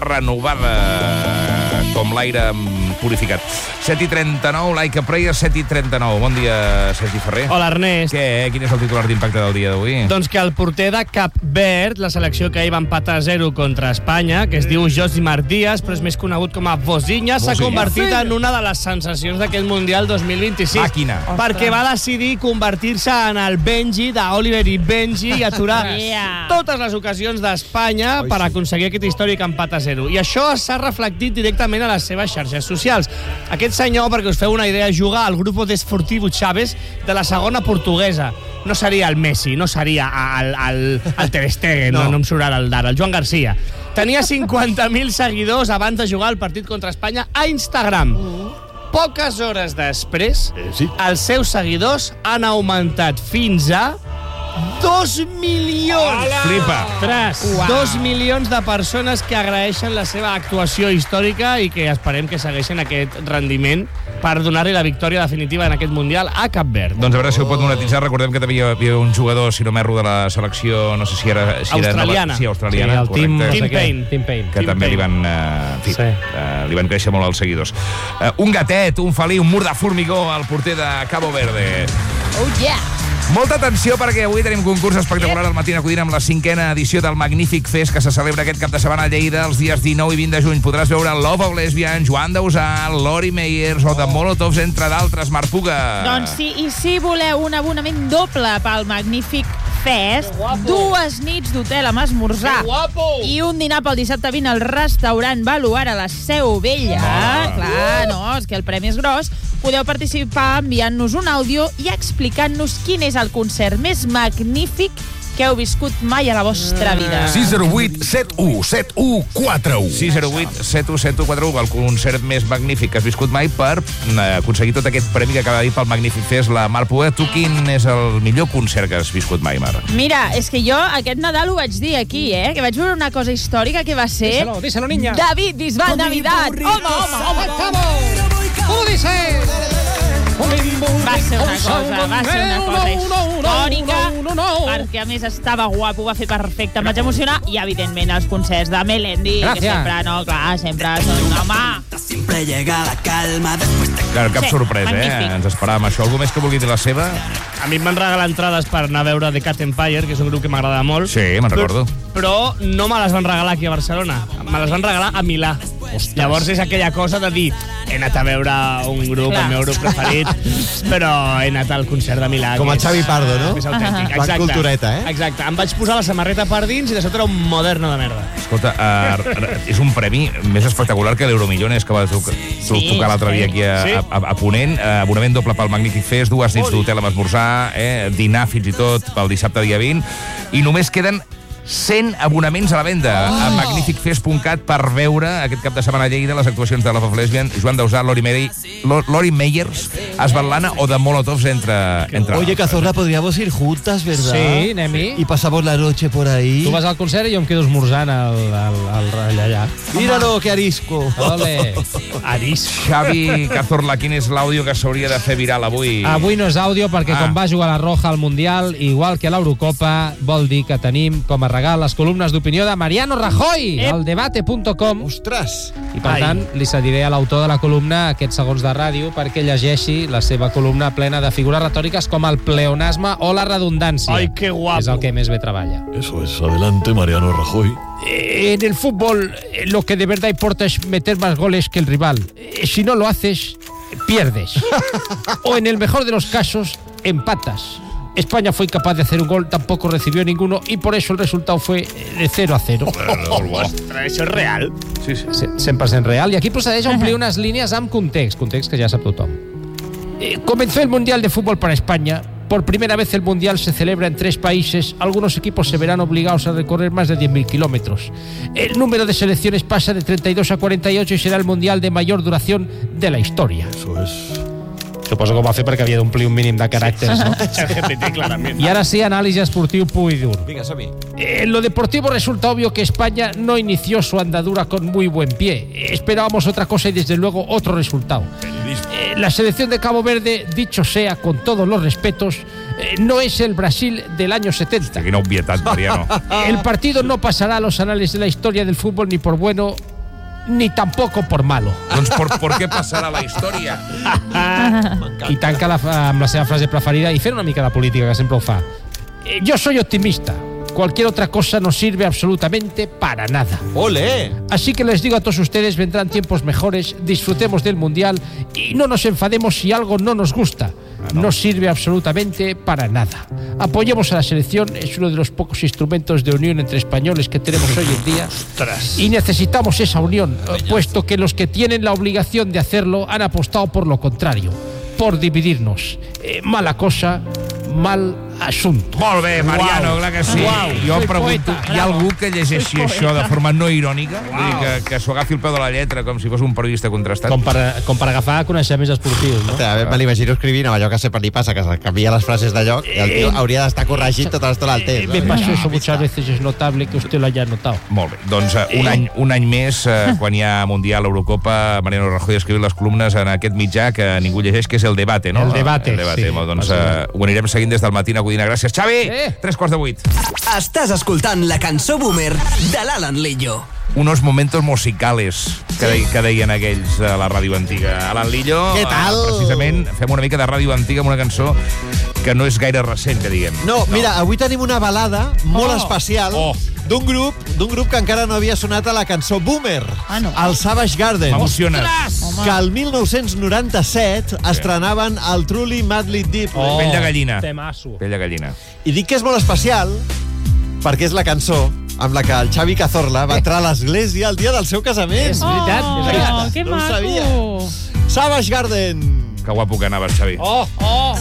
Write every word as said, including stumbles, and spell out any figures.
renovada, com l'aire purificat. set i trenta-nou, Laika Preia, set i trenta-nou. Bon dia, Sergi Ferrer. Hola, Ernest. Què? Quin és el titular d'impacte del dia d'avui? Doncs que el porter de Cap Verd, la selecció que ahir va empatar a zero contra Espanya, que es diu Josimar Díaz, però és més conegut com a Vozinha, s'ha convertit en una de les sensacions d'aquest Mundial dos mil vint-i-sis. Màquina. Perquè va decidir convertir-se en el Benji d'Oliver i Benji i aturar yeah. totes les ocasions d'Espanya per aconseguir aquest històric empat a zero. I això s'ha reflectit directament a les seves xarxes socials. Aquest senyor, perquè us feu una idea, juga al Grupo Desportivo Chaves de la segona portuguesa. No seria el Messi, no seria el, el, el Ter Stegen, no, no em surt el d'ara, el Joan Garcia. Tenia cinquanta mil seguidors abans de jugar el partit contra Espanya a Instagram. Poques hores després, eh, sí. els seus seguidors han augmentat fins a dos milions. Hola. Flipa. Tres. Wow. Dos milions de persones que agraeixen la seva actuació històrica i que esperem que segueixin aquest rendiment per donar-li la victòria definitiva en aquest Mundial a Cap Verd. Doncs a veure si ho pot monetitzar. Recordem que també hi havia un jugador, si no m'erro, de la selecció, no sé si era... Si australiana. Era sí, australiana. Sí, el Tim, Tim Payne. Tim Payne. Que Tim també Payne. li van, uh, fi, sí. uh, li van créixer molt els seguidors. Uh, un gatet, un felí, un mur de formigó al porter de Cabo Verde. Oh, yeah! Molta atenció perquè avui tenim concurs espectacular al Matí acudint amb la cinquena edició del Magnífic Fest que se celebra aquest cap de setmana a Lleida els dies dinou i vint de juny. Podràs veure Love of Lesbian, Joan Dausà, Lori Meyers o The Molotovs, entre d'altres. Marc Puga. Doncs sí, i si voleu un abonament doble pel Magnífic Fest, dues nits d'hotel amb esmorzar i un dinar pel dissabte vint al restaurant Baluar a la Seu Vella. Oh. Clar, no, és que el premi és gros. Podeu participar enviant-nos un àudio i explicant-nos quin és el concert més magnífic que heu viscut mai a la vostra vida. sis zero vuit set u set u quatre u sis zero vuit set u set u quatre u, el concert més magnífic que has viscut mai per aconseguir tot aquest premi que acaba de dir pel Magnífic Fest la Mar Puga. Tu quin és el millor concert que has viscut mai, Mar? Mira, és que jo aquest Nadal ho vaig dir aquí, eh? Que vaig veure una cosa històrica que va ser... Díselo, díselo, niña. David Bisbal Navidad. Home, home, home. ¿Cómo dices? Va ser una cosa, va ser una cosa històrica, perquè a més estava guapo, va fer perfecte, em vaig emocionar, i evidentment els concerts de Melendi, que sempre, no, clar, sempre són, home... Sempre llega la calma después de... Clar, cap Sí, sorpresa, magnífic. eh? Ens esperàvem això. Algú més que vulgui dir la seva? A mi em van regalar entrades per anar a veure The Cat Empire, que és un grup que m'agrada molt. Sí, me'n recordo. Però no me les van regalar aquí a Barcelona, me les van regalar a Milà. Ostres. Llavors és aquella cosa de dir he anat a veure un grup, Clar. el meu grup preferit, però he anat al concert de Milà. Com el Xavi Pardo, no? És autèntic, Va exacte. cultureta, eh? Exacte, em vaig posar la samarreta per dins i de sota era un moderno de merda. Escolta, uh, és un premi més espectacular que l'Euromillones que va tocar, Sí, tocar l'altre dia aquí a, sí. a, a Ponent. Uh, abonament doble pel Magnífic Fest, dues nits d'hotel amb esmorzar, eh, dinar fins i tot pel dissabte dia vint, i només queden cent abonaments a la venda oh. a magnífic fest punt cat per veure aquest cap de setmana a Lleida les actuacions de Love of Lesbian, Joan Dausà, Lori, Meri, Lori Meyers, Svetlana o The Molotovs, entre, entre Oye, Cazorla, podríamos ir juntas, ¿verdad? Sí, anem-hi. Y pasamos la noche por ahí. Tu vas al concert i jo em quedo esmorzant al, al, al, al allà. Míralo, que arisco. Ole. Aris. Xavi Cazorla, quin és l'àudio que s'hauria de fer viral avui? Avui no és àudio perquè Ah. com va jugar la Roja al Mundial, igual que a l'Eurocopa, vol dir que tenim com a regal les columnes d'opinió de Mariano Rajoy, al debate punt com. Ostres. I per Ai. tant, li cediré a l'autor de la columna aquests segons de ràdio perquè llegeixi la seva columna plena de figures retòriques com el pleonasme o la redundància. Ai, que guapo. És el que més bé treballa. Eso es, adelante Mariano Rajoy. En el fútbol eh, lo que de verdad importa es meter más goles que el rival. Eh, Si no lo haces, pierdes. O en el mejor de los casos, empatas. España fue incapaz de hacer un gol, tampoco recibió ninguno y por eso el resultado fue de cero a cero. Ostres, això és real. Sí, sí. Se- cent per cent real. I aquí procedeix a omplir unes línies amb context, context que ja sap tothom. Eh, comenzó el Mundial de Fútbol para España. Por primera vez el Mundial se celebra en tres países. Algunos equipos se verán obligados a recorrer más de diez mil kilómetros. El número de selecciones pasa de treinta y dos a cuarenta y ocho y será el Mundial de mayor duración de la historia. Eso es. Suposo que ho va fer perquè havia d'omplir un mínim de caràcters, no? ChatGPT, clarament. Y ahora sí, análisis esportiu pur y duro. Vinga, som-hi. En lo deportivo resulta obvio que España no inició su andadura con muy buen pie. Esperábamos otra cosa y desde luego otro resultado. Eh, la selección de Cabo Verde, dicho sea con todos los respetos, eh, no es el Brasil del año setenta. Quina obvietat, Mariano. El partido no pasará a los anales de la historia del fútbol ni por bueno ni tampoco por malo. Doncs por, por què passarà la història? I tanca la, amb la seva frase preferida i fent una mica de política, que sempre ho fa. Eh, Yo soy optimista. Cualquier otra cosa no sirve absolutamente para nada. ¡Ole! Así que les digo a todos ustedes, vendrán tiempos mejores, disfrutemos del Mundial y no nos enfademos si algo no nos gusta. No sirve absolutamente para nada. Apoyemos a la selección, es uno de los pocos instrumentos de unión entre españoles que tenemos hoy en día. Y necesitamos esa unión, puesto que los que tienen la obligación de hacerlo han apostado por lo contrario, por dividirnos. Eh, mala cosa, mal assumpto. Molt bé, Mariano, Uau. clar que sí. Uau. Jo em Soy pregunto, poeta. hi ha algú que llegeixi Soy això de forma no irònica? Vull dir, que, que s'ho agafi al peu de la lletra com si fos un periodista contrastat? Com per, com per agafar coneixements esportius, no? A veure, me l'imagino escrivint amb allò que sempre li passa, que canvia les frases de lloc i el tio hauria d'estar corregint tota l'estona al temps. Me pasó eso muchas veces, es notable que usted lo haya notado. Molt bé, doncs eh, un, any, un any més, eh, quan hi ha Mundial, Eurocopa, Mariano Rajoy escriu les columnes en aquest mitjà que ningú llegeix, que és El Debate, no? El Debate, El Debate. sí. Molt, doncs eh, ho anirem seguint des del matí a Codina. Gràcies, Xavi! Eh. Tres quarts de vuit. Estàs escoltant la cançó Boomer de l'Alan Lillo. Unos momentos musicales que, de, que deien aquells a la ràdio antiga. Alan Lillo, Què tal? eh, precisament, fem una mica de ràdio antiga amb una cançó que no és gaire recent, que diguem. No, mira, avui tenim una balada molt Oh. especial Oh. d'un grup d'un grup que encara no havia sonat a la cançó Boomer, Ah, no. el Savage Garden, M'emociones. Home. que el mil nou-cents noranta-set estrenaven el Truly Madly Deep. Oh. Pell de gallina. Temasso. Pell de gallina. I dic que és molt especial perquè és la cançó amb la que el Xavi Cazorla va entrar a l'església el dia del seu casament. És veritat, és Oh, veritat. que No ho maco. sabia. Savage Garden. Que guapo que anaves, Xavi. Oh, oh!